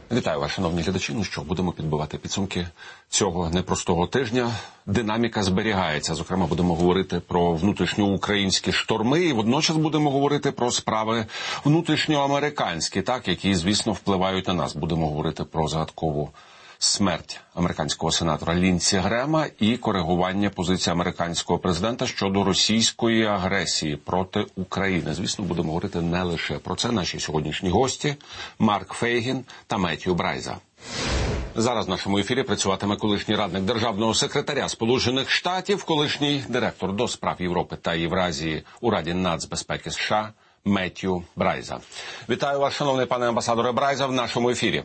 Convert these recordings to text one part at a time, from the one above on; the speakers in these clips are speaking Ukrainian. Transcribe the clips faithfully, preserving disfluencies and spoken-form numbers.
Вітаю вас, шановні глядачі. Ну що, будемо підбивати підсумки цього непростого тижня. Динаміка зберігається. Зокрема, будемо говорити про внутрішньоукраїнські шторми і водночас будемо говорити про справи внутрішньоамериканські, так, які, звісно, впливають на нас. Будемо говорити про загадкову смерть американського сенатора Ліндсі Грема і коригування позиції американського президента щодо російської агресії проти України. Звісно, будемо говорити не лише про це. Наші сьогоднішні гості – Марк Фейгін та Меттью Брайза. Зараз в нашому ефірі працюватиме колишній радник державного секретаря Сполучених Штатів, колишній директор до справ Європи та Євразії у Раді нацбезпеки США Меттью Брайза. Вітаю вас, шановний пане амбасадоре Брайза, в нашому ефірі.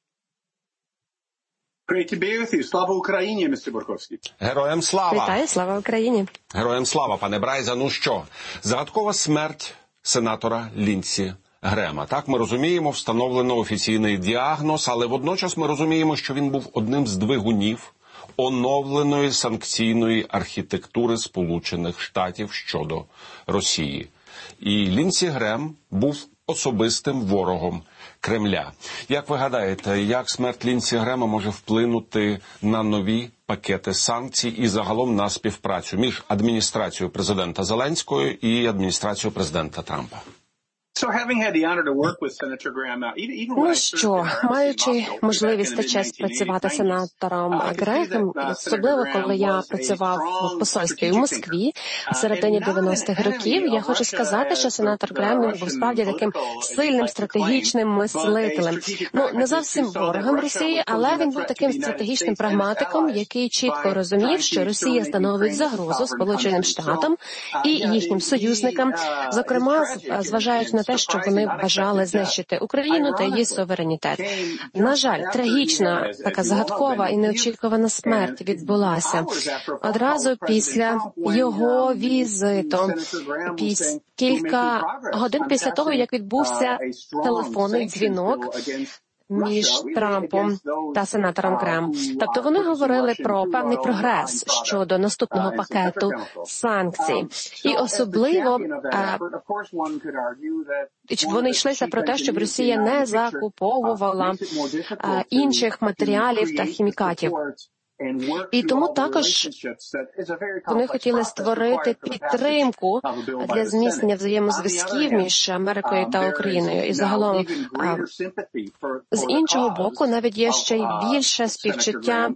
Слава Україні, містер Борковський. Героям слава. Вітаю, слава Україні. Героям слава, пане Брайза. Ну що, загадкова смерть сенатора Ліндсі Грема. Так, ми розуміємо, встановлено офіційний діагноз, але водночас ми розуміємо, що він був одним з двигунів оновленої санкційної архітектури Сполучених Штатів щодо Росії. І Ліндсі Грем був особистим ворогом Кремля. Як ви гадаєте, як смерть Ліндсі Грема може вплинути на нові пакети санкцій і загалом на співпрацю між адміністрацією президента Зеленського і адміністрацією президента Трампа? Ну що, маючи можливість та честь працювати сенатором Гремом, особливо коли я працював в посольстві в Москві в середині дев'яностих років, я хочу сказати, що сенатор Грем був справді таким сильним стратегічним мислителем. Ну, не зовсім ворогом Росії, але він був таким стратегічним прагматиком, який чітко розумів, що Росія становить загрозу Сполученим Штатам і їхнім союзникам, зокрема, зважаючи на те, що вони бажали знищити Україну та її суверенітет. На жаль, трагічна, така загадкова і неочікувана смерть відбулася одразу після його візиту. Піс... Кілька годин після того, як відбувся телефонний дзвінок між Трампом та сенатором Грем. Тобто вони говорили про певний прогрес щодо наступного пакету санкцій. І особливо вони йшлися про те, щоб Росія не закуповувала інших матеріалів та хімікатів. І тому також вони хотіли створити підтримку для зміцнення взаємозв'язків між Америкою та Україною. І загалом, з іншого боку, навіть є ще й більше співчуття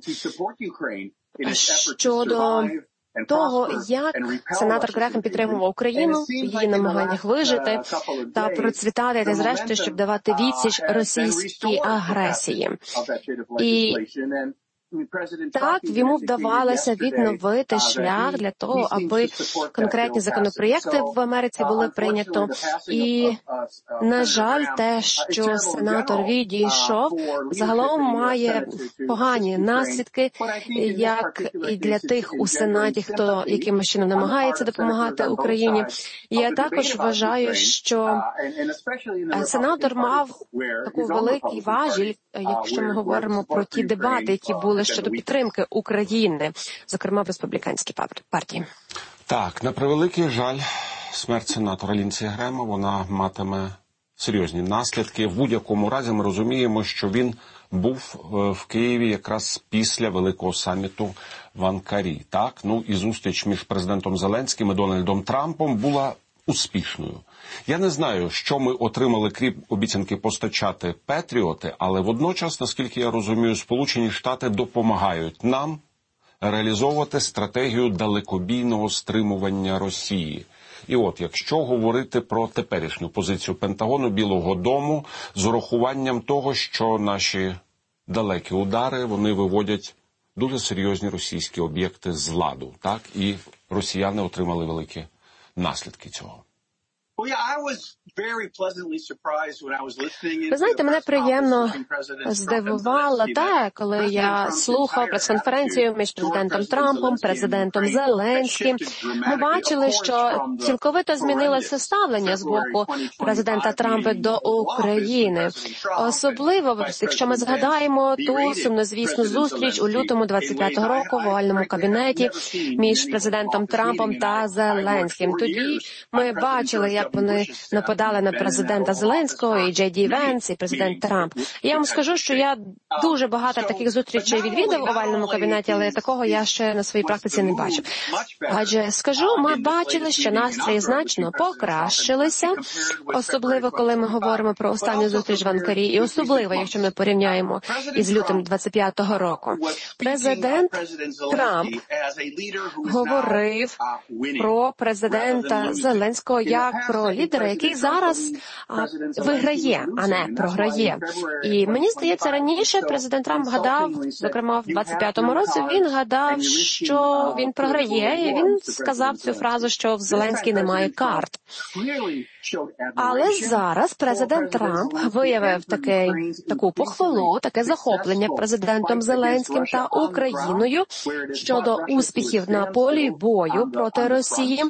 щодо того, як сенатор Грем підтримував Україну в її намаганнях вижити та процвітати, та зрештою, щоб давати відсіч російській агресії. І так, йому вдавалося відновити шлях для того, аби конкретні законопроєкти в Америці були прийнято. І, на жаль, те, що сенатор відійшов, загалом має погані наслідки, як і для тих у Сенаті, хто якимось чином намагається допомагати Україні. І я також вважаю, що сенатор мав таку великий важіль, якщо ми говоримо про ті дебати, які були щодо підтримки України, зокрема в республіканській партії. Так, на превеликий жаль, смерть сенатора Ліндсі Грема, вона матиме серйозні наслідки. В будь-якому разі ми розуміємо, що він був в Києві якраз після великого саміту в Анкарі. Так, ну і зустріч між президентом Зеленським і Дональдом Трампом була успішною. Я не знаю, що ми отримали, крім обіцянки постачати Петріоти, але водночас, наскільки я розумію, Сполучені Штати допомагають нам реалізовувати стратегію далекобійного стримування Росії. І от, якщо говорити про теперішню позицію Пентагону, Білого дому, з урахуванням того, що наші далекі удари, вони виводять дуже серйозні російські об'єкти з ладу, так? І росіяни отримали великі наслідки цього. Ви знаєте, мене приємно здивувало те, коли я слухав прес-конференцію між президентом Трампом, президентом Зеленським. Ми бачили, що цілковито змінилося ставлення з боку президента Трампа до України. Особливо, якщо ми згадаємо ту сумнозвісну зустріч у лютому двадцять п'ятого року в овальному кабінеті між президентом Трампом та Зеленським. Тоді ми бачили, як вони нападали на президента Зеленського, і Джей Ді Венс, і президент Трамп. І я вам скажу, що я дуже багато таких зустрічей відвідав в овальному кабінеті, але такого я ще на своїй практиці не бачив. Адже, скажу, ми бачили, що настрої значно покращилися, особливо, коли ми говоримо про останню зустріч в Анкарі, і особливо, якщо ми порівняємо із лютим двадцять п'ятого року. Президент Трамп говорив про президента Зеленського як про лідера, який зараз а, виграє, а не програє. І мені здається, раніше президент Трамп гадав, зокрема в двадцять п'ятому році, він гадав, що він програє, і він сказав цю фразу, що в Зеленській немає карт. Але зараз президент Трамп виявив таке, таку похвалу, таке захоплення президентом Зеленським та Україною щодо успіхів на полі бою проти Росії.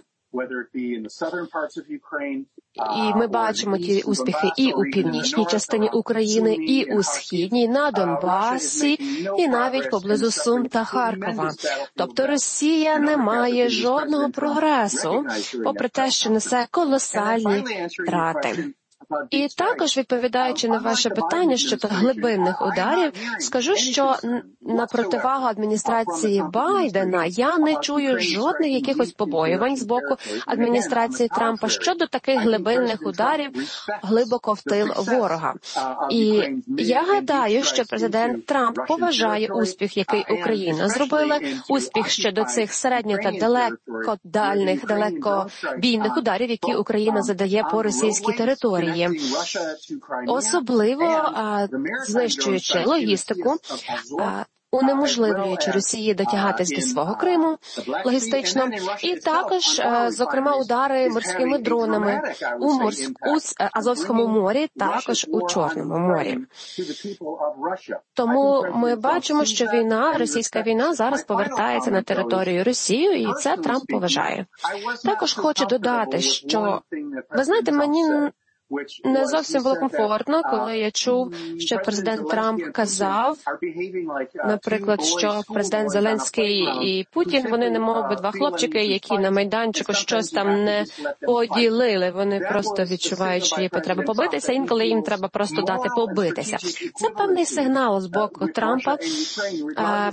І ми бачимо ті успіхи і у північній частині України, і у східній, на Донбасі, і навіть поблизу Сум та Харкова. Тобто Росія не має жодного прогресу, попри те, що несе колосальні втрати. І також, відповідаючи на ваше питання щодо глибинних ударів, скажу, що на противагу адміністрації Байдена я не чую жодних якихось побоювань з боку адміністрації Трампа щодо таких глибинних ударів глибоко в тил ворога. І я гадаю, що президент Трамп поважає успіх, який Україна зробила, успіх щодо цих середньо та далекодальних, далекобійних ударів, які Україна задає по російській території. Особливо а, знищуючи логістику, а, унеможливлюючи Росії дотягатись до свого Криму логістично, і також, зокрема, удари морськими дронами у, морськ... у Азовському морі, також у Чорному морі. Тому ми бачимо, що війна, російська війна зараз повертається на територію Росії, і це Трамп поважає. Також хочу додати, що, ви знаєте, мені не зовсім було комфортно, коли я чув, що президент Трамп казав, наприклад, що президент Зеленський і Путін, вони не мов би два хлопчики, які на майданчику щось там не поділили. Вони просто відчувають, що є потреба побитися, інколи їм треба просто дати побитися. Це певний сигнал з боку Трампа, а,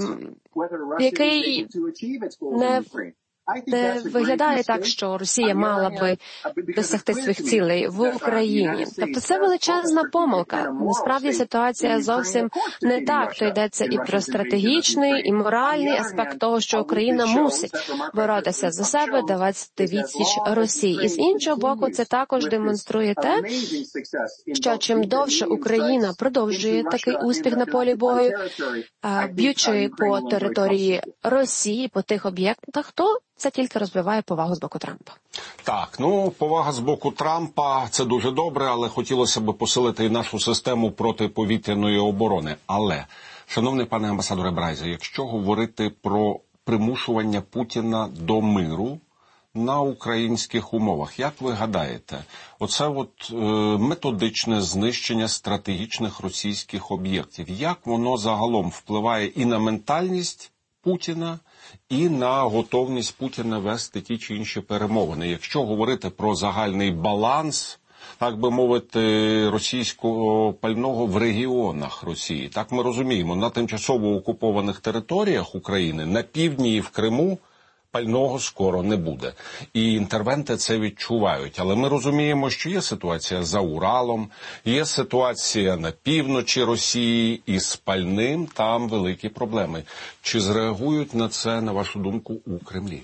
який не Не виглядає так, що Росія мала би досягти своїх цілей в Україні. Тобто це величезна помилка. Насправді ситуація зовсім не так. То йдеться і про стратегічний, і моральний аспект того, що Україна мусить боротися за себе, давати відсіч Росії. І з іншого боку, це також демонструє те, що чим довше Україна продовжує такий успіх на полі бою, б'ючи по території Росії, по тих об'єктах, то це тільки розвиває повагу з боку Трампа. Так, ну, повага з боку Трампа – це дуже добре, але хотілося б посилити і нашу систему протиповітряної оборони. Але, шановний пане амбасадоре Брайзе, якщо говорити про примушування Путіна до миру на українських умовах, як ви гадаєте, оце от е, методичне знищення стратегічних російських об'єктів, як воно загалом впливає і на ментальність Путіна, і на готовність Путіна вести ті чи інші перемовини? Якщо говорити про загальний баланс, так би мовити, російського пального в регіонах Росії, так ми розуміємо, на тимчасово окупованих територіях України, на півдні і в Криму, пального скоро не буде. І інтервенти це відчувають. Але ми розуміємо, що є ситуація за Уралом, є ситуація на півночі Росії, і з пальним там великі проблеми. Чи зреагують на це, на вашу думку, у Кремлі?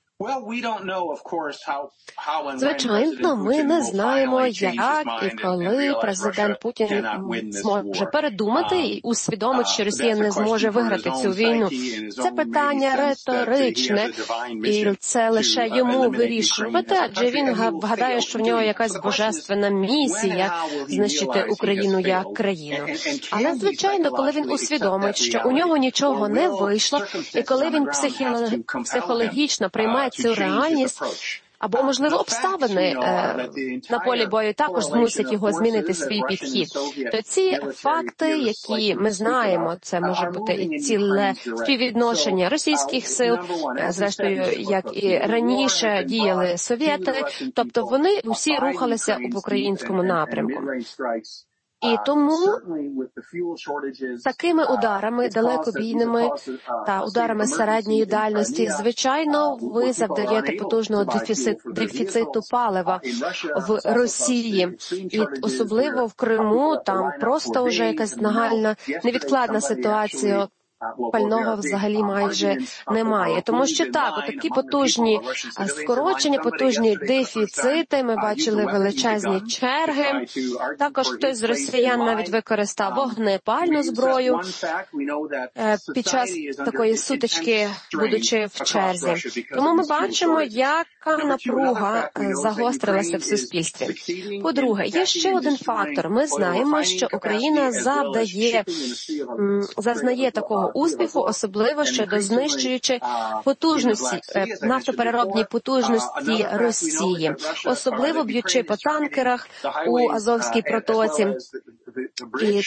Звичайно, ми не знаємо, як і коли президент Путін зможе передумати і усвідомить, що Росія не зможе виграти цю війну. Це питання риторичне, і це лише йому вирішувати, адже він гадає, що в нього якась божественна місія знищити Україну як країну. Але, звичайно, коли він усвідомить, що у нього нічого не вийшло, і коли він психологічно приймає цю реальність, Або, можливо, обставини е, на полі бою також змусять його змінити свій підхід. То ці факти, які ми знаємо, це може бути і ціле співвідношення російських сил, зрештою, як і раніше діяли совєти, тобто вони всі рухалися в українському напрямку. І тому такими ударами, далекобійними та ударами середньої дальності, звичайно, ви завдаєте потужного дефіциту, дефіциту палива в Росії. І особливо в Криму, там просто вже якась нагальна, невідкладна ситуація. Пального взагалі майже немає. Тому що так, такі потужні скорочення, потужні дефіцити, ми бачили величезні черги. Також хтось з росіян навіть використав вогнепальну зброю під час такої сутички, будучи в черзі. Тому ми бачимо, яка напруга загострилася в суспільстві. По-друге, є ще один фактор. Ми знаємо, що Україна завдає, зазнає такого успіху, особливо щодо знищуючи потужності, нафтопереробні потужності Росії, особливо б'ючи по танкерах у Азовській протоці. І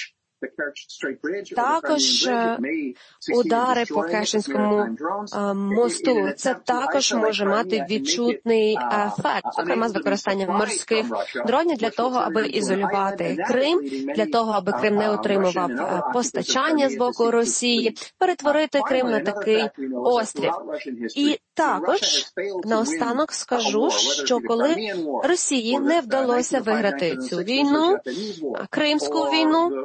також удари по Керченському мосту, це також може мати відчутний ефект, зокрема з використанням морських дронів для того, аби ізолювати Крим, для того, аби Крим не отримував постачання з боку Росії, перетворити Крим на такий острів. І також наостанок скажу, що коли Росії не вдалося виграти цю війну, Кримську війну,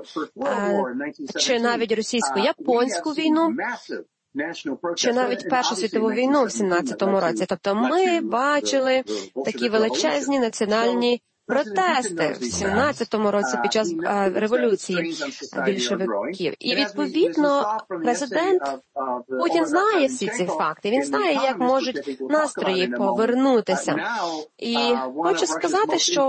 чи навіть російсько-японську війну, чи навіть Першу світову війну в сімнадцятому році. Тобто ми бачили такі величезні національні протести в сімнадцятому році під час а, революції більшовиків. І, відповідно, президент Путін знає всі ці факти. Він знає, як можуть настрої повернутися. І хочу сказати, що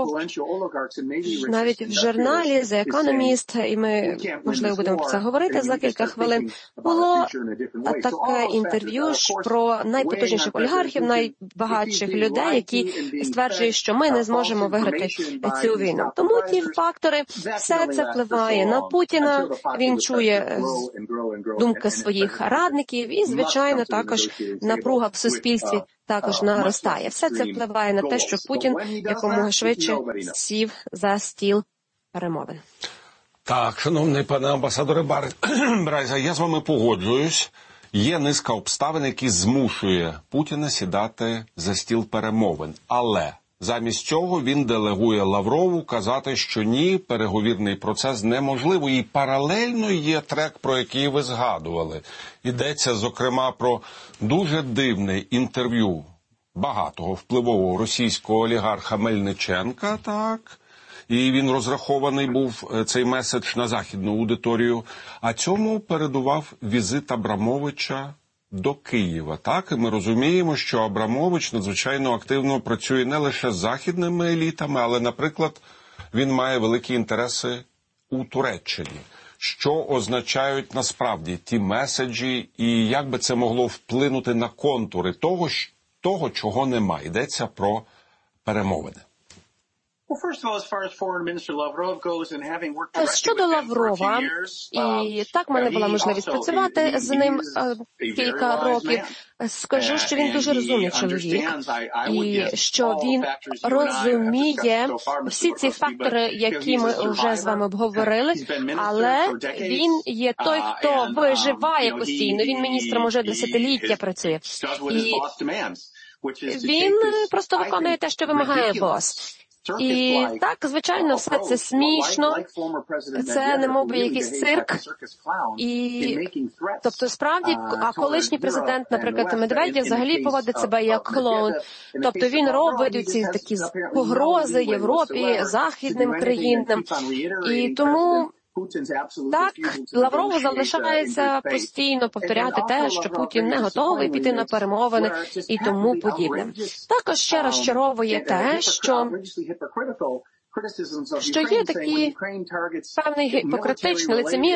навіть в журналі The Economist, і ми, можливо, будемо про це говорити за кілька хвилин, було таке інтерв'ю про найпотужніших олігархів, найбагатших людей, які стверджують, що ми не зможемо виграти цю війну. Тому ті фактори, все це впливає на Путіна, він чує думки своїх радників і, звичайно, також напруга в суспільстві також наростає. Все це впливає на те, що Путін якомога швидше сів за стіл перемовин. Так, шановний пане амбасадоре Брайза, я з вами погоджуюсь. Є низка обставин, які змушує Путіна сідати за стіл перемовин. Але замість цього він делегує Лаврову казати, що ні, переговірний процес неможливий. І паралельно є трек, про який ви згадували. Йдеться, зокрема, про дуже дивне інтерв'ю багатого впливового російського олігарха Мельниченка, так? І він розрахований був, цей меседж, на західну аудиторію. А цьому передував візит Абрамовича до Києва, так? І ми розуміємо, що Абрамович надзвичайно активно працює не лише з західними елітами, але, наприклад, він має великі інтереси у Туреччині. Що означають насправді ті меседжі і як би це могло вплинути на контури того, того чого немає? Йдеться про перемовини. Щодо Лаврова, і так в мене була можливість працювати з ним кілька років, скажу, що він дуже розумний чоловік, і що він розуміє всі ці фактори, які ми вже з вами обговорили, але він є той, хто виживає постійно, він міністром уже десятиліття працює, і він просто виконує те, що вимагає бос. І так, звичайно, все це смішно, це немовби якийсь цирк. І, тобто, справді, а колишній президент, наприклад, Медведєв, взагалі поводить себе як клоун. Тобто він робить ці такі погрози Європі, західним країнам. І тому... Так, Лаврову залишається постійно повторяти те, що Путін не готовий піти на перемовини і тому подібне. Також ще розчаровує те, що, що є такий певний гіпократичний, лицемірний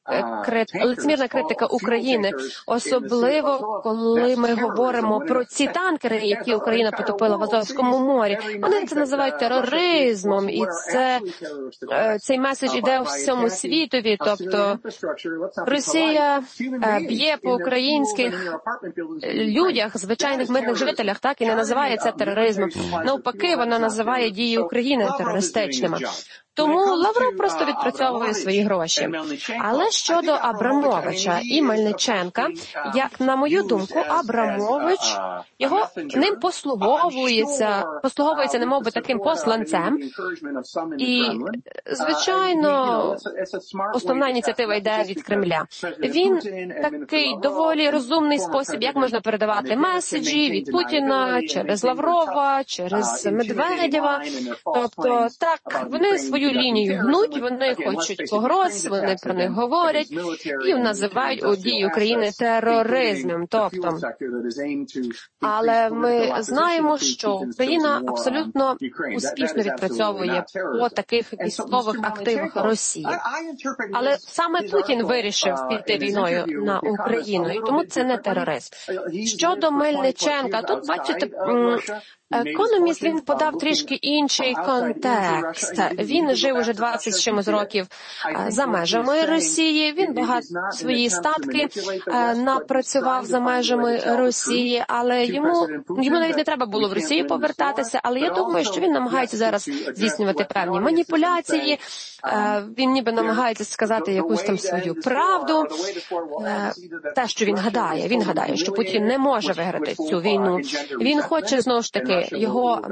лицемірна критика України, особливо коли ми говоримо про ці танкери, які Україна потопила в Азовському морі. Вони це називають тероризмом, і це цей меседж іде всьому світові. Тобто Росія б'є по українських людях, звичайних мирних жителях, так, і не називає це тероризмом. Навпаки, вона називає дії України терористичними. Тому Лавров просто відпрацьовує свої гроші. Але щодо Абрамовича і Мельниченка, як на мою думку, Абрамович, його ним послуговується, послуговується немов би таким посланцем. І, звичайно, основна ініціатива йде від Кремля. Він такий доволі розумний спосіб, як можна передавати меседжі від Путіна через Лаврова, через Медведєва. Тобто, так, вони свою лінію гнуть, вони хочуть погроз, вони про них говорять і називають у дії України тероризмом. Тобто, але ми знаємо, що Україна абсолютно успішно відпрацьовує по таких військових активах Росії. Але саме Путін вирішив піти війною на Україну, і тому це не тероризм. Щодо Мельниченка, тут, бачите, Економіст, він подав трішки інший контекст. Він жив уже двадцять з чимось років за межами Росії, він багато свої статки напрацював за межами Росії, але йому, йому навіть не треба було в Росію повертатися, але я думаю, що він намагається зараз здійснювати певні маніпуляції, він ніби намагається сказати якусь там свою правду, те, що він гадає. Він гадає, що Путін не може виграти цю війну. Він хоче, знову ж таки, його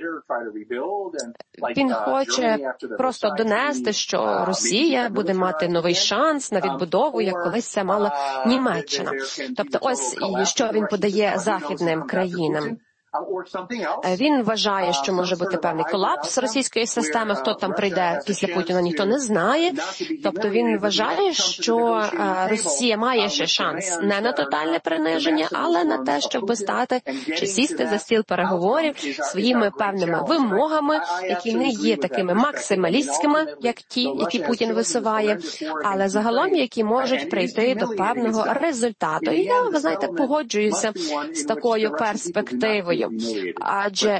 він хоче просто донести, що Росія буде мати новий шанс на відбудову, як колись це мала Німеччина. Тобто ось що він подає західним країнам. Він вважає, що може бути певний колапс російської системи, хто там прийде після Путіна, ніхто не знає. Тобто він вважає, що Росія має ще шанс не на тотальне приниження, але на те, щоб стати чи сісти за стіл переговорів своїми певними вимогами, які не є такими максималістськими, як ті, які Путін висуває, але загалом, які можуть прийти до певного результату. І я, ви знаєте, погоджуюся з такою перспективою. Адже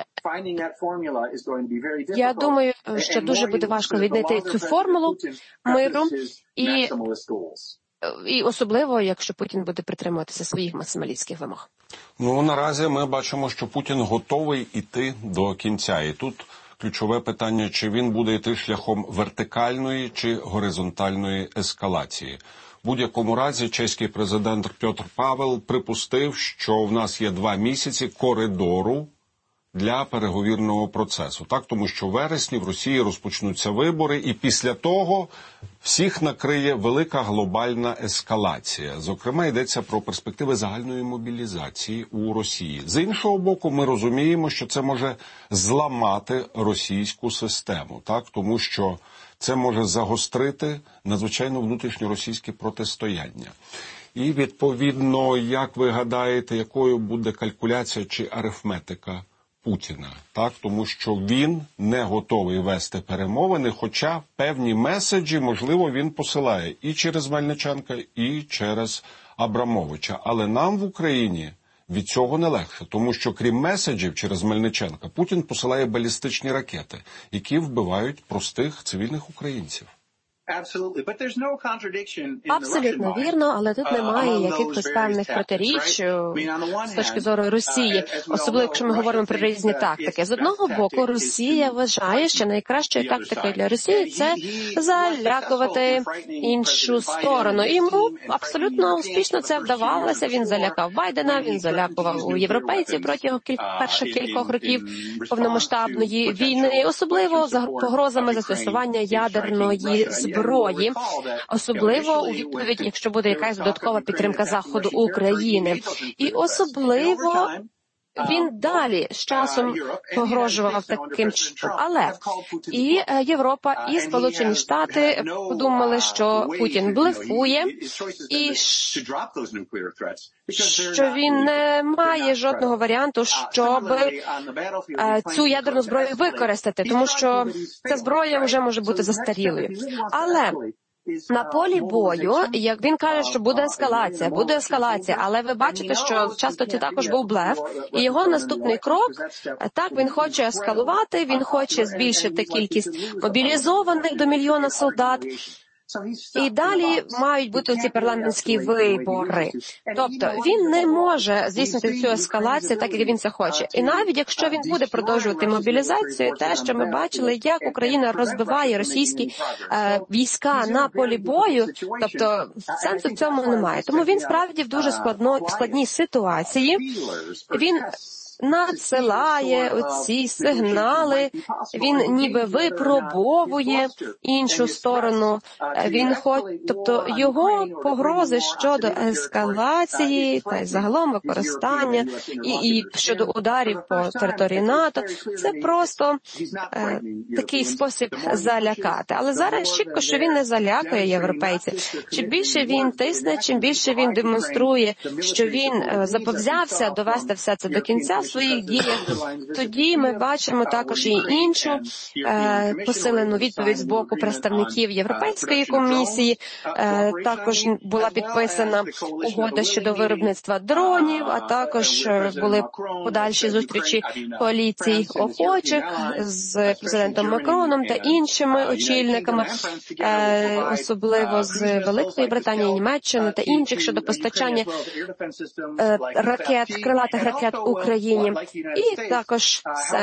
я думаю, що дуже буде важко віднайти цю формулу миру, і, і особливо, якщо Путін буде притримуватися своїх максималістських вимог. Ну, наразі ми бачимо, що Путін готовий іти до кінця. І тут ключове питання, чи він буде йти шляхом вертикальної чи горизонтальної ескалації. В будь-якому разі чеський президент Петр Павел припустив, що в нас є два місяці коридору для переговірного процесу. Так, тому що в вересні в Росії розпочнуться вибори, і після того всіх накриє велика глобальна ескалація. Зокрема, йдеться про перспективи загальної мобілізації у Росії. З іншого боку, ми розуміємо, що це може зламати російську систему, так, тому що це може загострити надзвичайно внутрішньоросійське протистояння. І, відповідно, як ви гадаєте, якою буде калькуляція чи арифметика Путіна? Так, тому що він не готовий вести перемовини, хоча певні меседжі, можливо, він посилає і через Мельниченка, і через Абрамовича. Але нам в Україні від цього не легше, тому що крім меседжів через Мельниченка, Путін посилає балістичні ракети, які вбивають простих цивільних українців. Абсолютно вірно, але тут немає якихось певних протиріч з точки зору Росії, особливо якщо ми говоримо про різні тактики. З одного боку, Росія вважає, що найкращою тактикою для Росії – це залякувати іншу сторону. І йому абсолютно успішно це вдавалося. Він залякав Байдена, він залякував у європейців протягом кіль... перших кількох років повномасштабної війни, особливо за погрозами застосування ядерної зброї. Зброї, особливо у відповідь, якщо буде якась додаткова підтримка Заходу України. І особливо він далі з часом погрожував таким чином. Але і Європа, і Сполучені Штати подумали, що Путін блефує, і що він не має жодного варіанту, щоб цю ядерну зброю використати, тому що ця зброя вже може бути застарілою. Але На полі бою, як він каже, що буде ескалація, буде ескалація, але ви бачите, що часто це також був блеф, і його наступний крок, так, він хоче ескалувати, він хоче збільшити кількість мобілізованих до мільйона солдат, і далі мають бути ці парламентські вибори. Тобто він не може здійснити цю ескалацію так, як він це хоче. І навіть якщо він буде продовжувати мобілізацію, те, що ми бачили, як Україна розбиває російські е, війська на полі бою, тобто сенсу в цьому немає. Тому він справді в дуже складно, складній ситуації. Він надсилає оці сигнали, він ніби випробовує іншу сторону. Він хоч, тобто його погрози щодо ескалації та й загалом використання і, і щодо ударів по території НАТО, це просто е, такий спосіб залякати. Але зараз чітко, що він не залякує європейців. Чим більше він тисне, чим більше він демонструє, що він е, заповзявся довести все це до кінця в своїх діях, тоді ми бачимо також і іншу е, посилену відповідь з боку представників Європейської комісії. Е, також була підписана угода щодо виробництва дронів, а також були подальші зустрічі коаліцій охочих з президентом Макроном та іншими очільниками, е, особливо з Великої Британії, Німеччини та інших щодо постачання е, ракет, крилатих ракет Україні. І також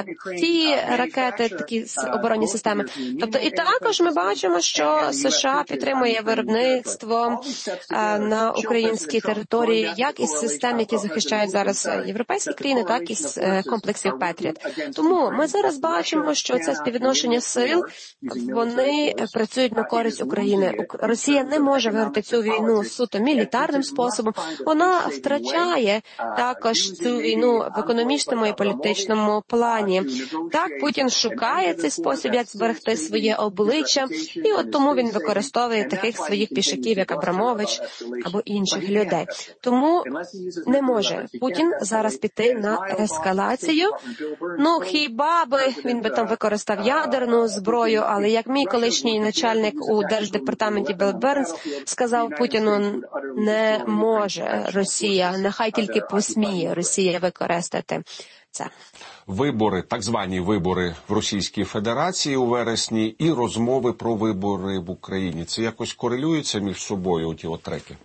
ті ракети, такі оборонні системи. Тобто і також ми бачимо, що США підтримує виробництво а, на українській території, як із систем, які захищають зараз європейські країни, так і з е, комплексів Петріот. Тому ми зараз бачимо, що це співвідношення сил, вони працюють на користь України. Росія не може виграти цю війну суто мілітарним способом. Вона втрачає також цю війну в економічному і політичному плані. Так, Путін шукає цей спосіб, як зберегти своє обличчя, і от тому він використовує таких своїх пішаків, як Абрамович або інших людей. Тому не може Путін зараз піти на ескалацію. Ну, хіба би він би там використав ядерну зброю, але як мій колишній начальник у Держдепартаменті Білл Бернс сказав Путіну, не може Росія, нехай тільки посміє Росія використати це. Вибори, так звані вибори в Російській Федерації у вересні і розмови про вибори в Україні. Це якось корелюється між собою, оті от треки?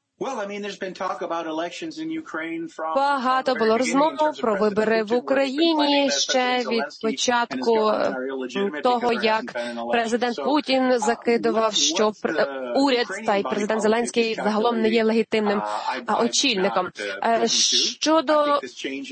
Багато було розмов про вибори в Україні ще від початку того, як президент Путін закидував, що уряд та й президент Зеленський загалом не є легітимним очільником. Щодо,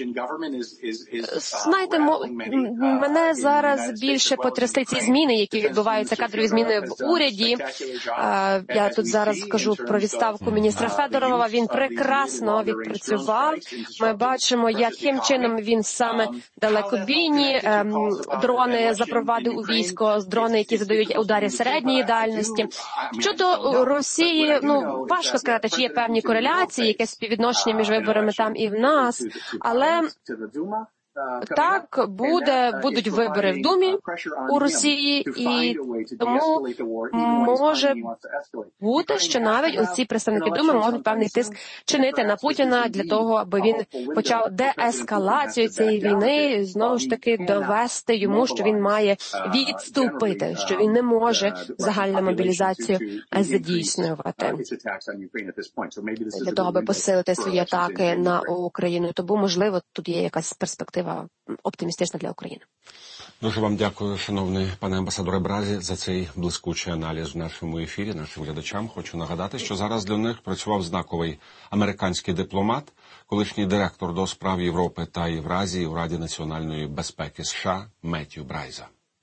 знаєте, мене зараз більше потрясли ці зміни, які відбуваються, кадрові зміни в уряді. Я тут зараз скажу про відставку міністра Федорова. Він прекрасно відпрацював. Ми бачимо, яким чином він саме далекобійні ем, дрони запровадив у військо, дрони, які задають удари середньої дальності. Щодо Росії, ну, важко сказати, чи є певні кореляції, якесь співвідношення між виборами там і в нас, але так, буде, будуть вибори в Думі у Росії, і тому може бути, що навіть оці представники Думи можуть певний тиск чинити на Путіна для того, аби він почав деескалацію цієї війни, знову ж таки довести йому, що він має відступити, що він не може загальну мобілізацію задійснювати для того, аби посилити свої атаки на Україну. Тому, можливо, тут є якась перспектива оптимістична для України. Дуже вам дякую, шановний пане амбасадоре Бразі, за цей блискучий аналіз в нашому ефірі. Нашим глядачам хочу нагадати, що зараз для них працював знаковий американський дипломат, колишній директор до справ Європи та Євразії у Раді національної безпеки США Меттью Брайза.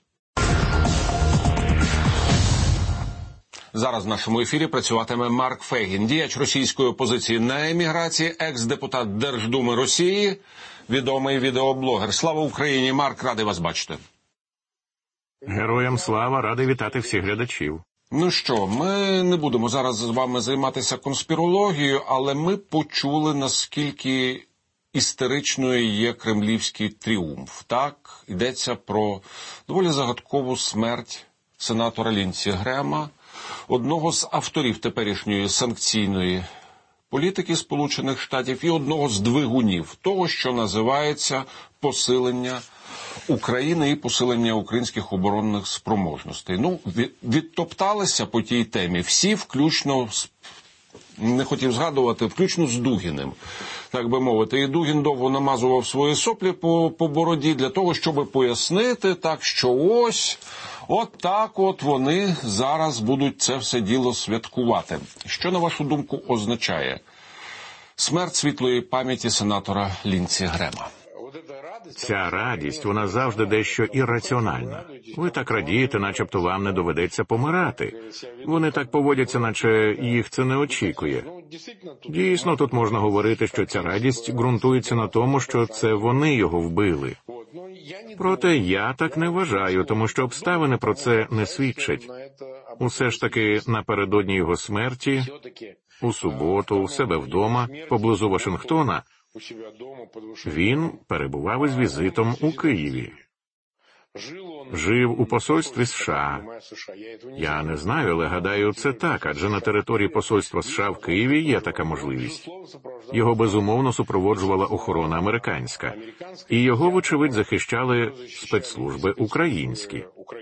Зараз в нашому ефірі працюватиме Марк Фейгін, діяч російської опозиції на еміграції, екс-депутат Держдуми Росії, відомий відеоблогер. Слава Україні! Марк, радий вас бачити. Героям слава, радий вітати всіх глядачів. Ну що, ми не будемо зараз з вами займатися конспірологією, але ми почули, наскільки істеричною є кремлівський тріумф. Так, йдеться про доволі загадкову смерть сенатора Лінсі Грема одного з авторів теперішньої санкційної політики Сполучених Штатів і одного з двигунів того, що називається посилення України і посилення українських оборонних спроможностей. Ну, відтопталися по тій темі всі, включно з, не хотів згадувати, включно з Дугіним, так би мовити. І Дугін довго намазував свої соплі по, по бороді для того, щоб пояснити, так, що ось, от так от вони зараз будуть це все діло святкувати. Що, на вашу думку, означає смерть світлої пам'яті сенатора Лінці Грема? Ця радість, вона завжди дещо ірраціональна. Ви так радієте, начебто вам не доведеться помирати. Вони так поводяться, наче їх це не очікує. Дійсно, тут можна говорити, що ця радість ґрунтується на тому, що це вони його вбили. Проте я так не вважаю, тому що обставини про це не свідчать. Усе ж таки, напередодні його смерті, у суботу, у себе вдома, поблизу Вашингтона, він перебував із візитом у Києві. Жив у посольстві США. Я не знаю, але гадаю, це так, адже на території посольства США в Києві є така можливість. Його безумовно супроводжувала охорона американська. І його, вочевидь, захищали спецслужби українські.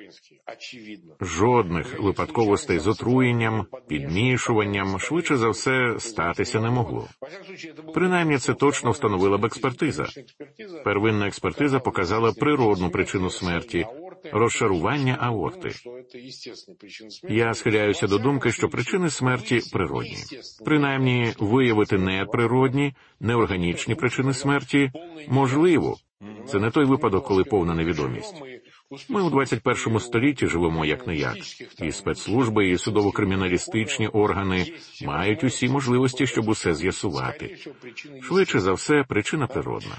Жодних випадковостей з отруєнням, підмішуванням, швидше за все, статися не могло. Принаймні, це точно встановила б експертиза. Первинна експертиза показала природну причину смерті – розшарування аорти. Я схиляюся до думки, що причини смерті природні. Принаймні, виявити неприродні, неорганічні причини смерті можливо. Це не той випадок, коли повна невідомість. Ми у двадцять першому столітті живемо як-не-як. І спецслужби, і судово-криміналістичні органи мають усі можливості, щоб усе з'ясувати. Швидше за все, причина природна.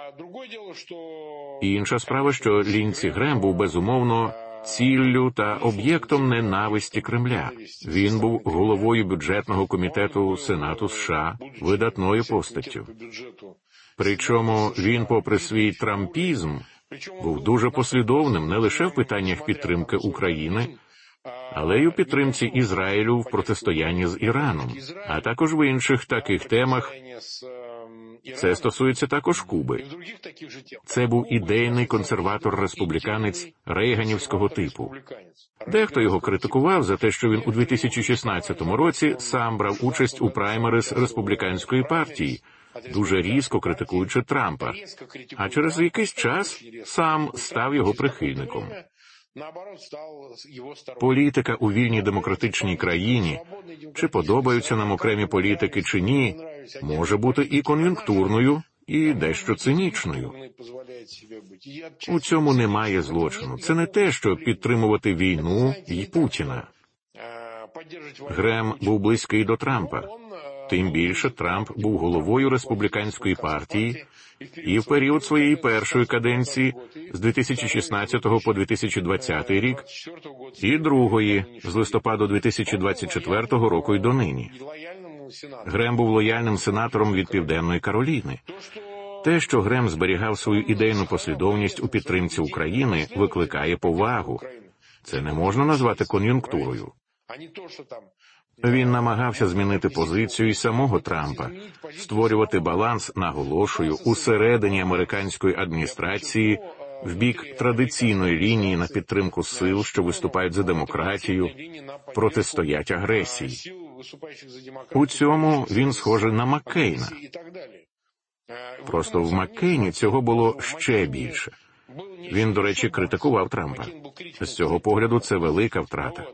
Інша справа, що Лінці Грем був безумовно ціллю та об'єктом ненависті Кремля. Він був головою бюджетного комітету Сенату США, видатною постаттю. Причому він, попри свій трампізм, був дуже послідовним не лише в питаннях підтримки України, але й у підтримці Ізраїлю в протистоянні з Іраном, а також в інших таких темах. Це стосується також Куби. Це був ідейний консерватор-республіканець рейганівського типу. Дехто його критикував за те, що він у дві тисячі шістнадцятому році сам брав участь у праймерис республіканської партії, дуже різко критикуючи Трампа, а через якийсь час сам став його прихильником. Політика у вільній демократичній країні, чи подобаються нам окремі політики чи ні, може бути і кон'юнктурною, і дещо цинічною. У цьому немає злочину. Це не те, що підтримувати війну і Путіна. Грем був близький до Трампа. Тим більше Трамп був головою республіканської партії і в період своєї першої каденції з дві тисячі шістнадцятого по дві тисячі двадцятий рік і другої з листопаду дві тисячі двадцять четвертого року й донині. Грем був лояльним сенатором від Південної Кароліни. Те, що Грем зберігав свою ідейну послідовність у підтримці України, викликає повагу. Це не можна назвати кон'юнктурою. Він намагався змінити позицію і самого Трампа, створювати баланс, наголошую, усередині американської адміністрації в бік традиційної лінії на підтримку сил, що виступають за демократію, протистоять агресії. У цьому він схожий на Маккейна. Просто в Маккейні цього було ще більше. Він, до речі, критикував Трампа. З цього погляду це велика втрата.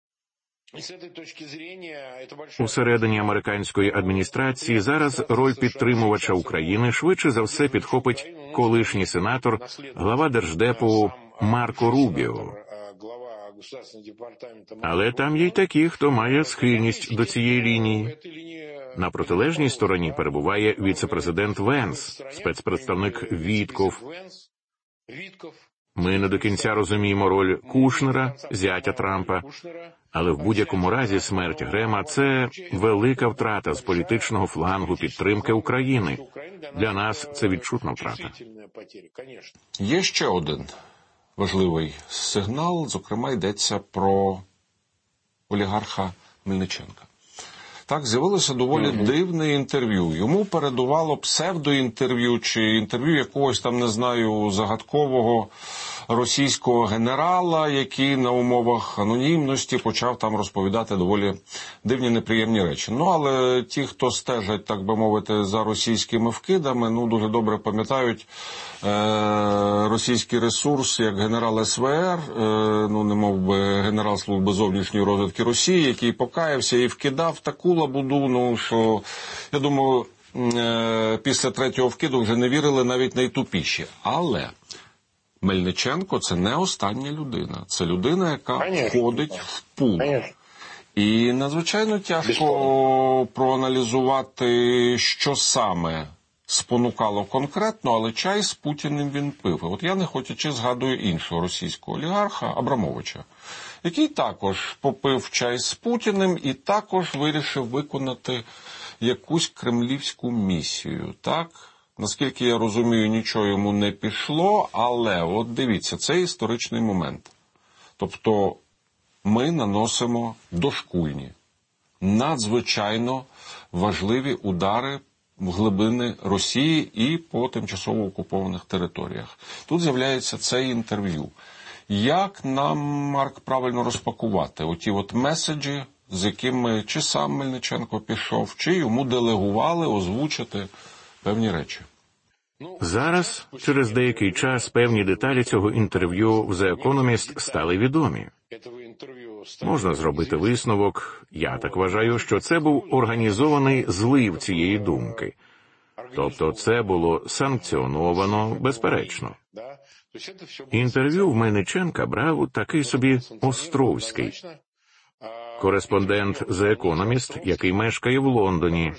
Усередині американської адміністрації зараз роль підтримувача України швидше за все підхопить колишній сенатор, глава Держдепу Марко Рубіо. Але там є й такі, хто має схильність до цієї лінії. На протилежній стороні перебуває віце-президент Венс, спецпредставник Вітков. Ми не до кінця розуміємо роль Кушнера, зятя Трампа, але в будь-якому разі смерть Грема – це велика втрата з політичного флангу підтримки України. Для нас це відчутна втрата. Є ще один важливий сигнал, зокрема йдеться про олігарха Мельниченка. Так, з'явилося доволі mm-hmm. дивне інтерв'ю. Йому передувало псевдоінтерв'ю чи інтерв'ю якогось там, не знаю, загадкового російського генерала, який на умовах анонімності почав там розповідати доволі дивні, неприємні речі. Ну, але ті, хто стежать, так би мовити, за російськими вкидами, ну, дуже добре пам'ятають е- російський ресурс, як генерал ес ве ер, е- ну, не мов би генерал Служби зовнішньої розвідки Росії, який покаявся і вкидав таку лабуду, ну, що, я думаю, е- після третього вкиду вже не вірили навіть найтупіші. Але Мельниченко – це не остання людина. Це людина, яка Конечно. входить в пул. Конечно. І надзвичайно тяжко проаналізувати, що саме спонукало конкретно, але чай з Путіним він пив. От я, не хотячи, згадую іншого російського олігарха Абрамовича, який також попив чай з Путіним і також вирішив виконати якусь кремлівську місію. Так? Наскільки я розумію, нічого йому не пішло, але от дивіться, це історичний момент. Тобто ми наносимо дошкульні, надзвичайно важливі удари в глибини Росії і по тимчасово окупованих територіях. Тут з'являється це інтерв'ю. Як нам, Марк, правильно розпакувати оті от меседжі, з якими чи сам Мельниченко пішов, чи йому делегували озвучити певні речі? Зараз, через деякий час, певні деталі цього інтерв'ю в The Economist стали відомі. Можна зробити висновок, я так вважаю, що це був організований злив цієї думки. Тобто це було санкціоновано, безперечно. Інтерв'ю в Мельниченка брав такий собі Островський, кореспондент The Economist, який мешкає в Лондоні,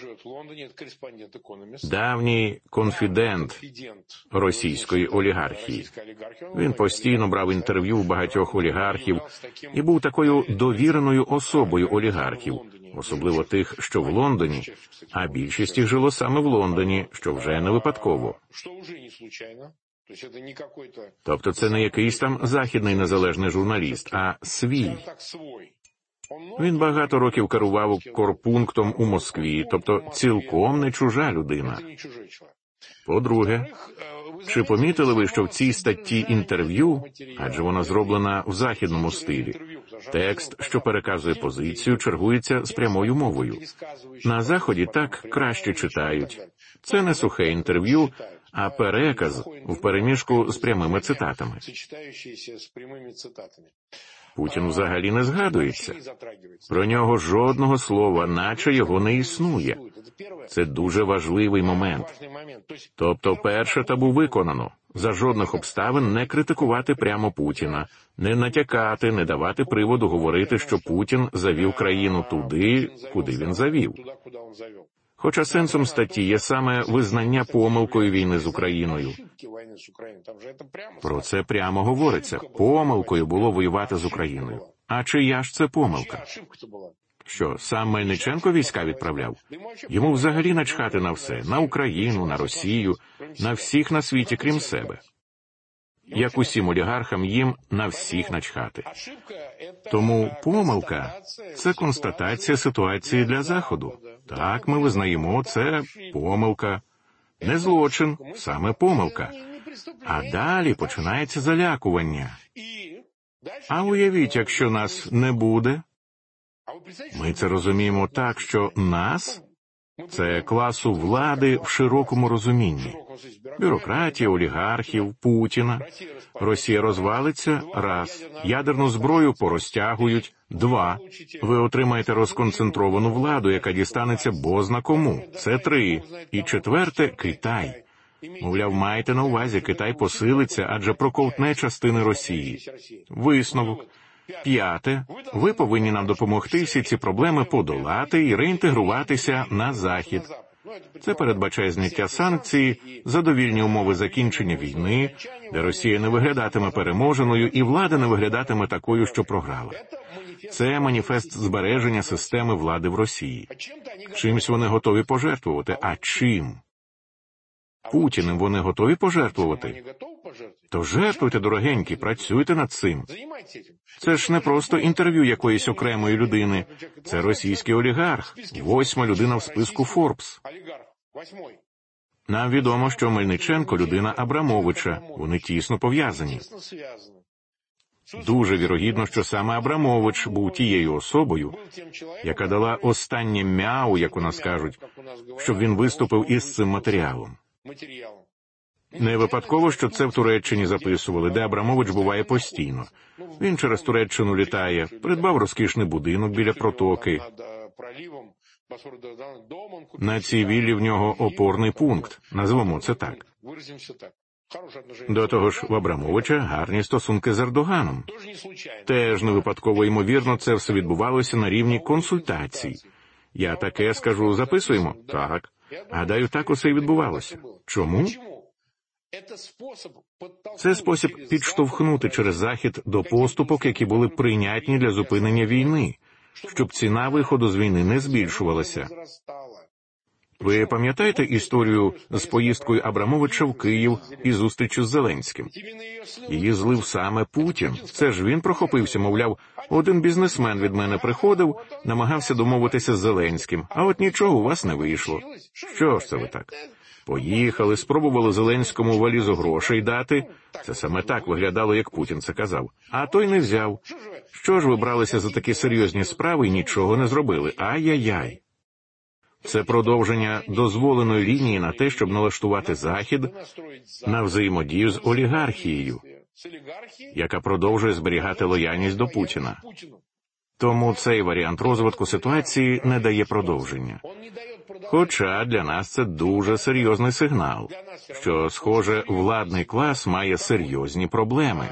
давній конфідент російської олігархії. Він постійно брав інтерв'ю в багатьох олігархів і був такою довіреною особою олігархів, особливо тих, що в Лондоні, а більшість їх жило саме в Лондоні, що вже не випадково. Тобто це не якийсь там західний незалежний журналіст, а свій. Він багато років керував корпунктом у Москві, тобто цілком не чужа людина. По-друге, чи помітили ви, що в цій статті інтерв'ю, адже вона зроблена в західному стилі, текст, що переказує позицію, чергується з прямою мовою. На Заході так краще читають. Це не сухе інтерв'ю, а переказ впереміжку з прямими цитатами. Путін взагалі не згадується. Про нього жодного слова, наче його не існує. Це дуже важливий момент. Тобто перше табу виконано. За жодних обставин не критикувати прямо Путіна, не натякати, не давати приводу говорити, що Путін завів країну туди, куди він завів. Хоча сенсом статті є саме визнання помилкою війни з Україною. Про це прямо говориться. Помилкою було воювати з Україною. А чия ж це помилка? Що, сам Мельниченко війська відправляв? Йому взагалі начхати на все. На Україну, на Росію, на всіх на світі, крім себе. Як усім олігархам, їм на всіх начхати. Тому помилка – це констатація ситуації для Заходу. Так, ми визнаємо, це помилка. Не злочин, саме помилка. А далі починається залякування. А уявіть, якщо нас не буде? Ми це розуміємо так, що нас – це класу влади в широкому розумінні. Бюрократія, олігархів, Путіна. Росія розвалиться – раз. Ядерну зброю порозтягують – два. Ви отримаєте розконцентровану владу, яка дістанеться бозна кому – це три. І четверте – Китай. Мовляв, майте на увазі, Китай посилиться, адже проковтне частини Росії. Висновок. П'яте. Ви повинні нам допомогти всі ці проблеми подолати і реінтегруватися на Захід. Це передбачає зняття санкцій, задовільні умови закінчення війни, де Росія не виглядатиме переможеною і влада не виглядатиме такою, що програла. Це маніфест збереження системи влади в Росії. Чимсь вони готові пожертвувати. А чим? Путіним вони готові пожертвувати? То жертвуйте, дорогенькі, працюйте над цим. Це ж не просто інтерв'ю якоїсь окремої людини. Це російський олігарх, восьма людина в списку Форбс. Нам відомо, що Мельниченко – людина Абрамовича. Вони тісно пов'язані. Дуже вірогідно, що саме Абрамович був тією особою, яка дала останнє мяу, як у нас кажуть, щоб він виступив із цим матеріалом. Не випадково, що це в Туреччині записували, де Абрамович буває постійно. Він через Туреччину літає, придбав розкішний будинок біля протоки. На цій віллі в нього опорний пункт, назвемо це так. До того ж, в Абрамовича гарні стосунки з Ердоганом. Теж не випадково, ймовірно, це все відбувалося на рівні консультацій. Я таке скажу, записуємо? Так. Гадаю, так усе і відбувалося. Чому? Це спосіб підштовхнути через Захід до поступок, які були прийнятні для зупинення війни, щоб ціна виходу з війни не збільшувалася. Ви пам'ятаєте історію з поїздкою Абрамовича в Київ і зустрічю з Зеленським? Її злив саме Путін. Це ж він прохопився, мовляв, один бізнесмен від мене приходив, намагався домовитися з Зеленським, а от нічого у вас не вийшло. Що ж це ви так? Поїхали, спробували Зеленському валізу грошей дати. Це саме так виглядало, як Путін це казав. А той не взяв. Що ж ви бралися за такі серйозні справи і нічого не зробили? Ай-яй-яй. Це продовження дозволеної лінії на те, щоб налаштувати Захід на взаємодію з олігархією, яка продовжує зберігати лояльність до Путіна. Тому цей варіант розвитку ситуації не дає продовження. Хоча для нас це дуже серйозний сигнал, що, схоже, владний клас має серйозні проблеми.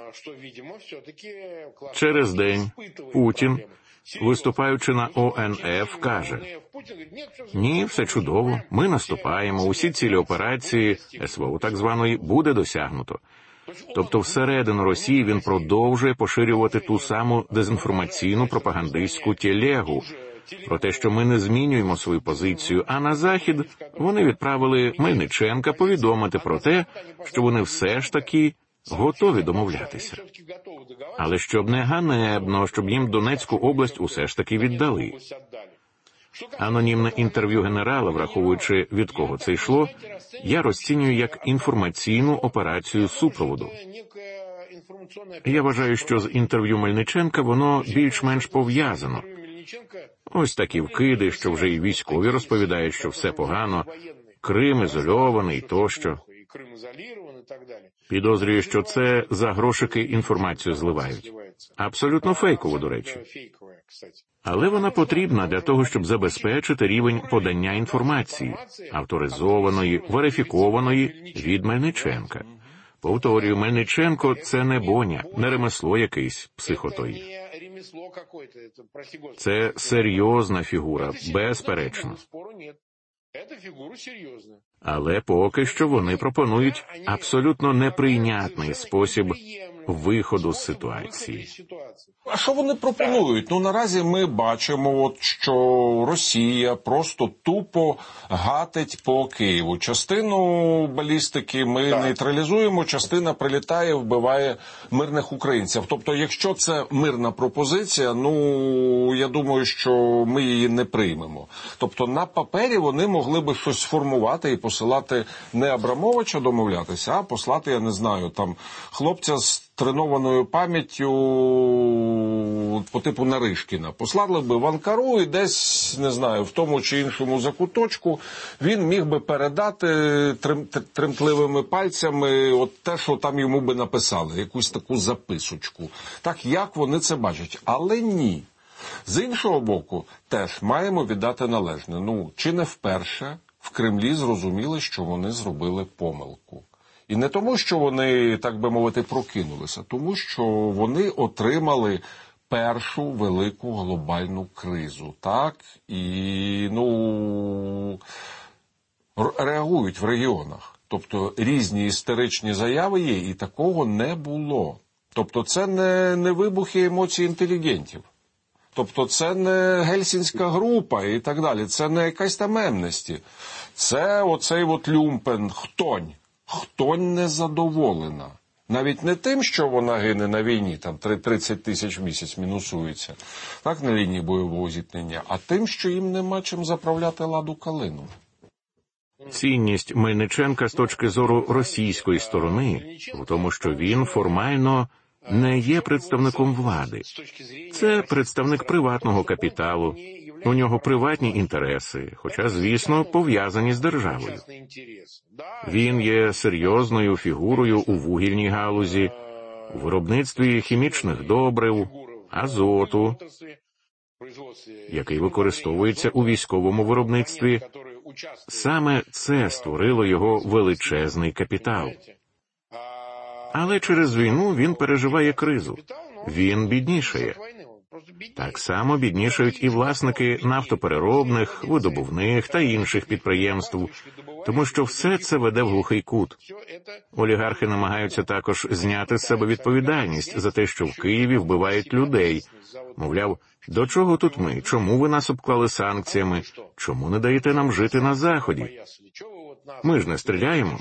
Через день Путін, виступаючи на О Ен Еф, каже: «Ні, все чудово, ми наступаємо, усі цілі операції, Ес Ве О так званої, буде досягнуто». Тобто всередину Росії він продовжує поширювати ту саму дезінформаційну пропагандистську телегу про те, що ми не змінюємо свою позицію, а на Захід вони відправили Мельниченка повідомити про те, що вони все ж таки готові домовлятися. Але щоб не ганебно, щоб їм Донецьку область усе ж таки віддали. Анонімне інтерв'ю генерала, враховуючи, від кого це йшло, я розцінюю як інформаційну операцію супроводу. Я вважаю, що з інтерв'ю Мельниченка воно більш-менш пов'язано. Ось такі вкиди, що вже і військові розповідають, що все погано, Крим ізольований тощо. Підозрюю, що це за грошики інформацію зливають. Абсолютно фейково, до речі. Але вона потрібна для того, щоб забезпечити рівень подання інформації, авторизованої, верифікованої від Мельниченка. Повторюю, Мельниченко – це не боня, не ремесло якийсь психотої. Це серйозна фігура, безперечно. Але поки що вони пропонують абсолютно неприйнятний спосіб виходу з ситуації. А що вони пропонують? Ну, наразі ми бачимо, от, що Росія просто тупо гатить по Києву. Частину балістики ми так. нейтралізуємо, частина прилітає, вбиває мирних українців. Тобто, якщо це мирна пропозиція, ну, я думаю, що ми її не приймемо. Тобто, на папері вони могли би щось сформувати і посилати не Абрамовича домовлятися, а послати, я не знаю, там, хлопця з тренованою пам'яттю по типу Наришкіна. Послали би в Анкару і десь, не знаю, в тому чи іншому закуточку він міг би передати трим, тремтливими пальцями от те, що там йому би написали, якусь таку записочку. Так, як вони це бачать? Але ні. З іншого боку, теж маємо віддати належне. Ну, чи не вперше в Кремлі зрозуміли, що вони зробили помилку. І не тому, що вони, так би мовити, прокинулися, тому що вони отримали першу велику глобальну кризу, так? І, ну, реагують в регіонах. Тобто різні істеричні заяви є, і такого не було. Тобто це не, не вибухи емоцій інтелігентів. Тобто це не гельсінська група і так далі, це не якась там Емнесті. Це оцей от люмпен, хтонь. хто не задоволена. Навіть не тим, що вона гине на війні, там тридцять тисяч в місяць мінусується, так, на лінії бойового зіткнення, а тим, що їм нема чим заправляти ладу калину. Цінність Мельниченка з точки зору російської сторони в тому, що він формально не є представником влади. Це представник приватного капіталу, у нього приватні інтереси, хоча, звісно, пов'язані з державою. Він є серйозною фігурою у вугільній галузі, у виробництві хімічних добрив, азоту, який використовується у військовому виробництві. Саме це створило його величезний капітал. Але через війну він переживає кризу. Він біднішає. Так само біднішають і власники нафтопереробних, видобувних та інших підприємств, тому що все це веде в глухий кут. Олігархи намагаються також зняти з себе відповідальність за те, що в Києві вбивають людей. Мовляв, до чого тут ми? Чому ви нас обклали санкціями? Чому не даєте нам жити на Заході? Ми ж не стріляємо.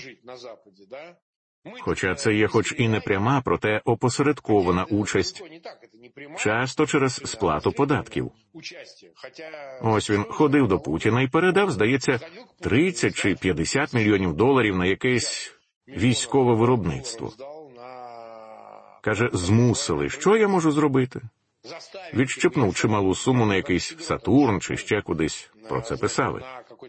Хоча це є хоч і не пряма, проте опосередкована участь, часто через сплату податків. Ось він ходив до Путіна і передав, здається, тридцять чи п'ятдесят мільйонів доларів на якесь військове виробництво. Каже, змусили. Що я можу зробити? Відщипнув чималу суму на якийсь Сатурн чи ще кудись. Про це писали.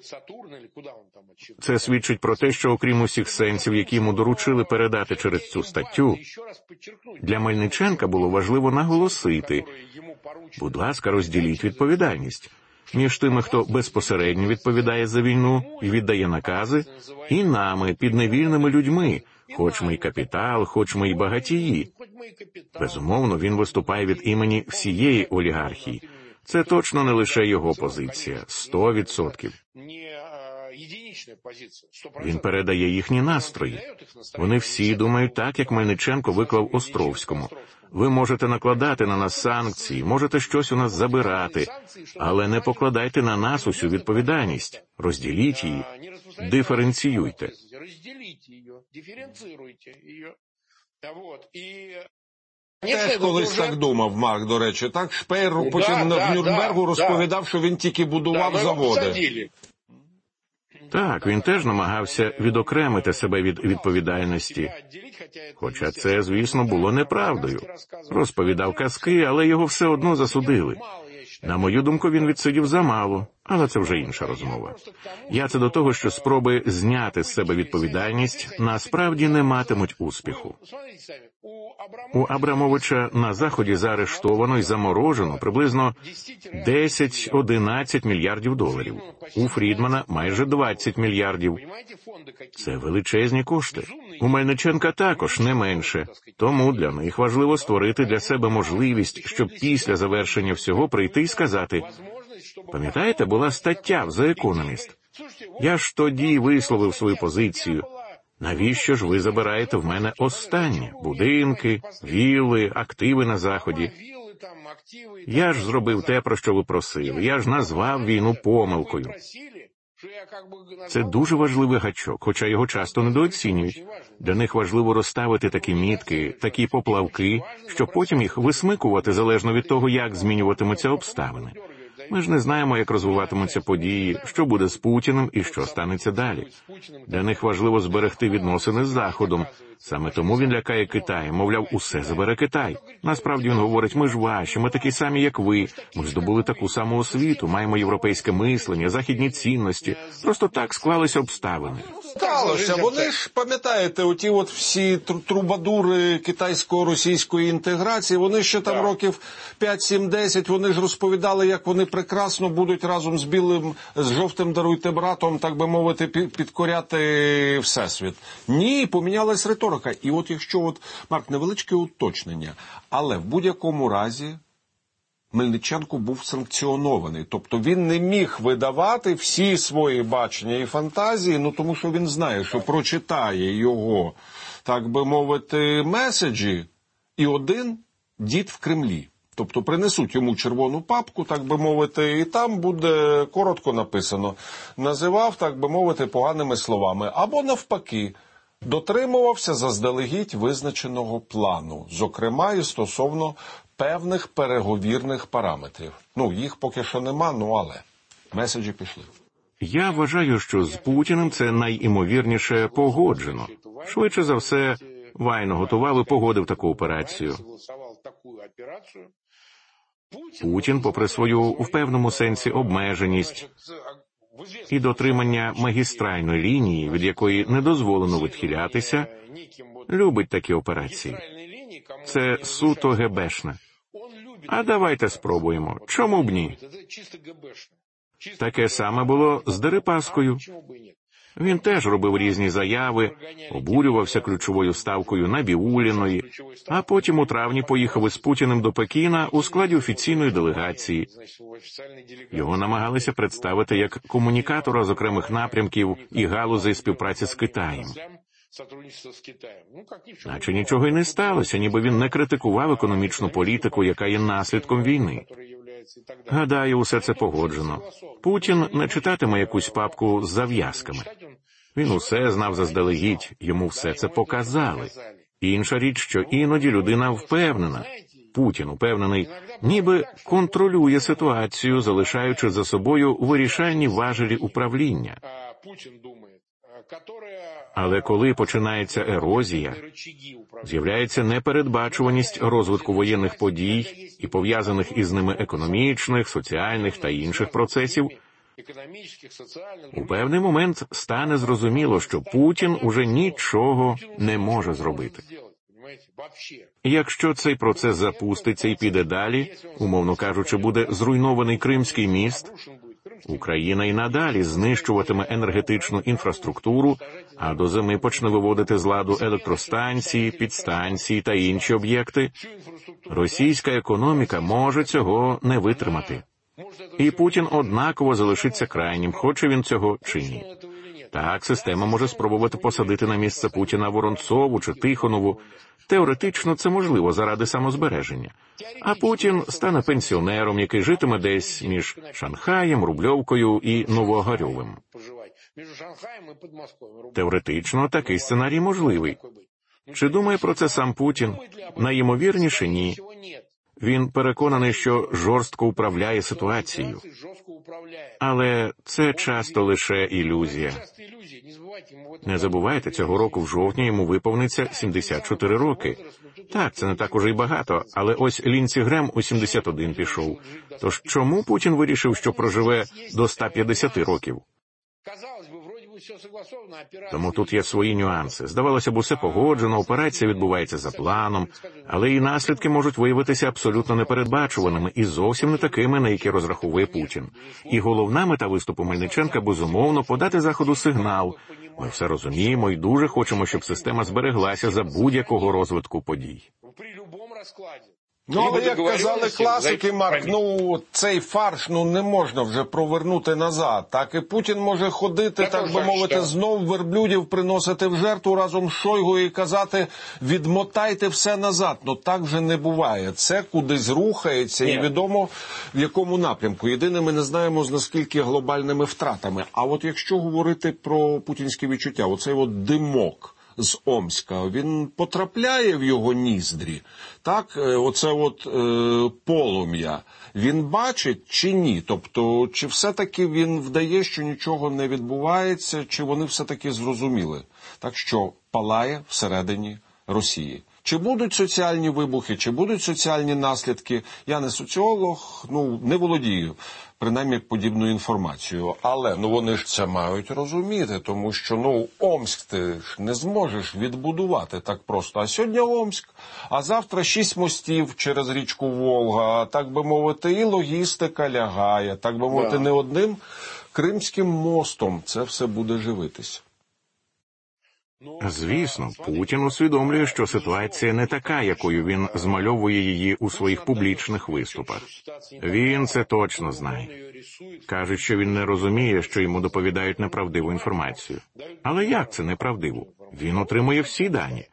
Це свідчить про те, що окрім усіх сенсів, які йому доручили передати через цю статтю, для Мельниченка було важливо наголосити: будь ласка, розділіть відповідальність між тими, хто безпосередньо відповідає за війну і віддає накази, і нами, підневільними людьми, хоч ми й капітал, хоч ми й багатії. Безумовно, він виступає від імені всієї олігархії. Це точно не лише його позиція, сто відсотків. Він передає їхні настрої. Вони всі думають так, як Мельниченко виклав Островському. Ви можете накладати на нас санкції, можете щось у нас забирати, але не покладайте на нас усю відповідальність. Розділіть її, диференціюйте. Теж колись так думав Марк, до речі, так? Шпеєр потім да, в Нюрнбергу да, розповідав, да. що він тільки будував да, заводи. Так, він теж намагався відокремити себе від відповідальності. Хоча це, звісно, було неправдою. Розповідав казки, але його все одно засудили. На мою думку, він відсидів замало, але це вже інша розмова. Я це до того, що спроби зняти з себе відповідальність насправді не матимуть успіху. У Абрамовича на Заході заарештовано і заморожено приблизно десять-одинадцять мільярдів доларів. У Фрідмана майже двадцять мільярдів. Це величезні кошти. У Мельниченка також не менше. Тому для них важливо створити для себе можливість, щоб після завершення всього прийти і сказати: пам'ятаєте, була стаття в The Economist? Я ж тоді висловив свою позицію. Навіщо ж ви забираєте в мене останнє? Будинки, вілли, активи на Заході. Я ж зробив те, про що ви просили. Я ж назвав війну помилкою. Це дуже важливий гачок, хоча його часто недооцінюють. Для них важливо розставити такі мітки, такі поплавки, щоб потім їх висмикувати залежно від того, як змінюватимуться обставини. Ми ж не знаємо, як розвиватимуться події, що буде з Путіним і що станеться далі. Для них важливо зберегти відносини з Заходом. Саме тому він лякає Китай, мовляв, усе забере Китай. Насправді він говорить: ми ж ваші, ми такі самі, як ви. Ми здобули таку саму освіту, маємо європейське мислення, західні цінності. Просто так склалися обставини. Сталося. Вони ж, пам'ятаєте, оті от всі трубадури китайсько-російської інтеграції, вони ще там років п'ять-сім-десять, вони ж розповідали, як вони прекрасно будуть разом з білим, з жовтим, даруйте, братом, так би мовити, підкоряти Всесвіт. Ні, помінялась риторика. І от якщо, от, Марк, невеличке уточнення, але в будь-якому разі Мельниченко був санкціонований. Тобто він не міг видавати всі свої бачення і фантазії, ну тому що він знає, що прочитає його, так би мовити, меседжі, і один дід в Кремлі. Тобто принесуть йому червону папку, так би мовити, і там буде коротко написано: називав, так би мовити, поганими словами. Або навпаки, дотримувався заздалегідь визначеного плану, зокрема і стосовно певних переговірних параметрів. Ну, їх поки що нема, ну але меседжі пішли. Я вважаю, що з Путіним це найімовірніше погоджено. Швидше за все, Вайно готував і погодив таку операцію. Путін, попри свою, в певному сенсі, обмеженість і дотримання магістральної лінії, від якої не дозволено відхилятися, любить такі операції. Це суто ГБшне. А давайте спробуємо. Чому б ні? Таке саме було з Дерипаскою. Він теж робив різні заяви, обурювався ключовою ставкою Набіулліної, а потім у травні поїхав із Путіним до Пекіна у складі офіційної делегації. Його намагалися представити як комунікатора з окремих напрямків і галузей співпраці з Китаєм. Наче нічого й не сталося, ніби він не критикував економічну політику, яка є наслідком війни. Гадаю, усе це погоджено. Путін не читатиме якусь папку з зав'язками. Він усе знав заздалегідь, йому все це показали. Інша річ, що іноді людина впевнена, Путін упевнений, ніби контролює ситуацію, залишаючи за собою вирішальні важелі управління. Але коли починається ерозія, з'являється непередбачуваність розвитку воєнних подій і пов'язаних із ними економічних, соціальних та інших процесів, у певний момент стане зрозуміло, що Путін уже нічого не може зробити. Якщо цей процес запуститься і піде далі, умовно кажучи, буде зруйнований Кримський міст, Україна і надалі знищуватиме енергетичну інфраструктуру, а до зими почне виводити з ладу електростанції, підстанції та інші об'єкти. Російська економіка може цього не витримати. І Путін однаково залишиться крайнім, хоче він цього чи ні. Так, система може спробувати посадити на місце Путіна Воронцову чи Тихонову. Теоретично це можливо заради самозбереження. А Путін стане пенсіонером, який житиме десь між Шанхаєм, Рубльовкою і Новоогарьовим. Теоретично такий сценарій можливий. Чи думає про це сам Путін? Найімовірніше – ні. Він переконаний, що жорстко управляє ситуацією. Але це часто лише ілюзія. Не забувайте, цього року в жовтні йому виповниться сімдесят чотири роки. Так, це не так уже й багато, але ось Лінці Грем у сімдесят один пішов. Тож чому Путін вирішив, що проживе до ста п'ятдесяти років? Тому тут є свої нюанси. Здавалося б, усе погоджено, операція відбувається за планом, але і наслідки можуть виявитися абсолютно непередбачуваними і зовсім не такими, на які розраховує Путін. І головна мета виступу Мельниченка, безумовно, подати Заходу сигнал. Ми все розуміємо і дуже хочемо, щоб система збереглася за будь-якого розвитку подій. Ну, але, як казали класики, Марк, ну, цей фарш, ну, не можна вже провернути назад. Так і Путін може ходити, так би мовити, знов верблюдів приносити в жертву разом з Шойгу і казати, відмотайте все назад. Ну, так вже не буває. Це кудись рухається і відомо в якому напрямку. Єдине, ми не знаємо, з наскільки глобальними втратами. А от якщо говорити про путінські відчуття, оцей от димок з Омська, він потрапляє в його ніздрі, так, оце от е, полум'я, він бачить чи ні? Тобто, чи все-таки він вдає, що нічого не відбувається, чи вони все-таки зрозуміли, так, що палає всередині Росії? Чи будуть соціальні вибухи, чи будуть соціальні наслідки? Я не соціолог, ну, не володію, принаймні, подібною інформацією. Але, ну, вони ж це мають розуміти, тому що, ну, Омськ ти ж не зможеш відбудувати так просто. А сьогодні Омськ, а завтра шість мостів через річку Волга, так би мовити, і логістика лягає, так би мовити, не одним Кримським мостом це все буде живитися. Звісно, Путін усвідомлює, що ситуація не така, якою він змальовує її у своїх публічних виступах. Він це точно знає. Каже, що він не розуміє, що йому доповідають неправдиву інформацію. Але як це неправдиву? Він отримує всі дані.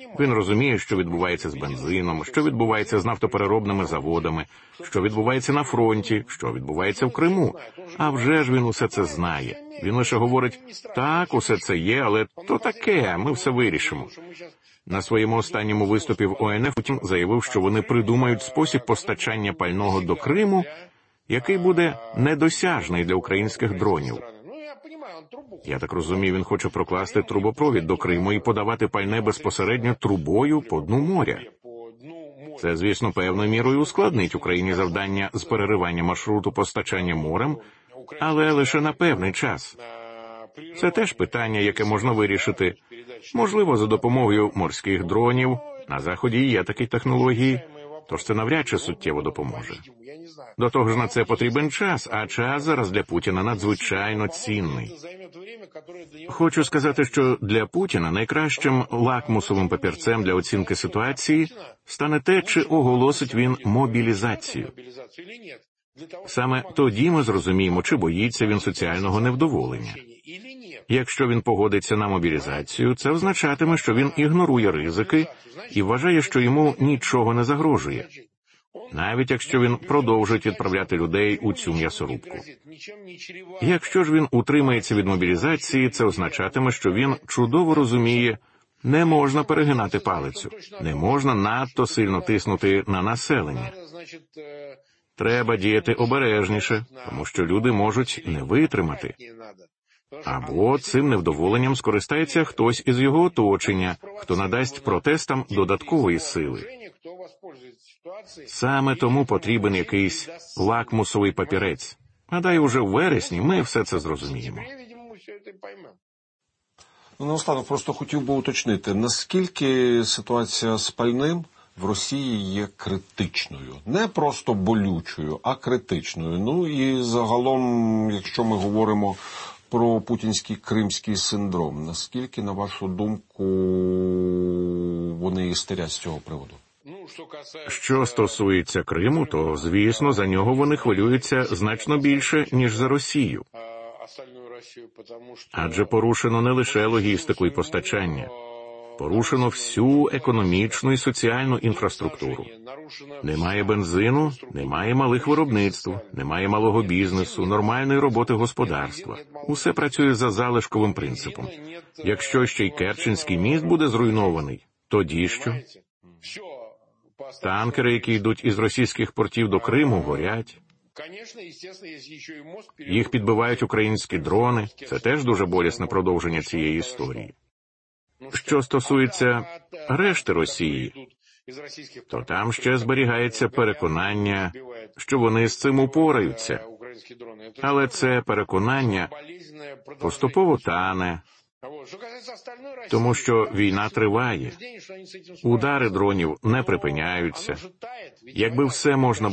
Він розуміє, що відбувається з бензином, що відбувається з нафтопереробними заводами, що відбувається на фронті, що відбувається в Криму. А вже ж він усе це знає. Він лише говорить, так, усе це є, але то таке, ми все вирішимо. На своєму останньому виступі в О Ен Еф Путін заявив, що вони придумають спосіб постачання пального до Криму, який буде недосяжний для українських дронів. Я так розумію, він хоче прокласти трубопровід до Криму і подавати пальне безпосередньо трубою по дну моря. Це, звісно, певною мірою ускладнить Україні завдання з переривання маршруту постачання морем, але лише на певний час. Це теж питання, яке можна вирішити. Можливо, за допомогою морських дронів. На Заході є такі технології, тож це навряд чи суттєво допоможе. До того ж, на це потрібен час, а час зараз для Путіна надзвичайно цінний. Хочу сказати, що для Путіна найкращим лакмусовим папірцем для оцінки ситуації стане те, чи оголосить він мобілізацію. Саме тоді ми зрозуміємо, чи боїться він соціального невдоволення. Якщо він погодиться на мобілізацію, це означатиме, що він ігнорує ризики і вважає, що йому нічого не загрожує. Навіть якщо він продовжить відправляти людей у цю м'ясорубку. Якщо ж він утримається від мобілізації, це означатиме, що він чудово розуміє, не можна перегинати палицю, не можна надто сильно тиснути на населення. Треба діяти обережніше, тому що люди можуть не витримати. Або цим невдоволенням скористається хтось із його оточення, хто надасть протестам додаткової сили. Саме тому потрібен якийсь лакмусовий папірець. Гадаю, уже в вересні ми все це зрозуміємо. Ну, наостанок просто хотів би уточнити, наскільки ситуація з пальним в Росії є критичною. Не просто болючою, а критичною. Ну і загалом, якщо ми говоримо про путінський кримський синдром, наскільки, на вашу думку, вони істерять з цього приводу? Що стосується Криму, то, звісно, за нього вони хвилюються значно більше, ніж за Росію. Адже порушено не лише логістику і постачання. Порушено всю економічну і соціальну інфраструктуру. Немає бензину, немає малих виробництв, немає малого бізнесу, нормальної роботи господарства. Усе працює за залишковим принципом. Якщо ще й Керченський міст буде зруйнований, тоді що? Танкери, які йдуть із російських портів до Криму, горять. Їх підбивають українські дрони. Це теж дуже болісне продовження цієї історії. Що стосується решти Росії, то там ще зберігається переконання, що вони з цим упораються. Але це переконання поступово тане, тому що війна триває. Удари дронів не припиняються. Якби все можна